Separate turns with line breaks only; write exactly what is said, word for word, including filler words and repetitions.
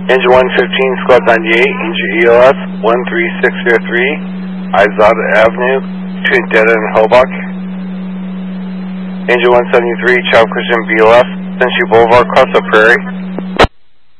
Engine one fifteen, Squad ninety-eight, Engine E L S one three six zero three, Izada Avenue, between Dedda and Hobach. Engine one seventy-three, Child Christian B O F, Century Boulevard, across the prairie.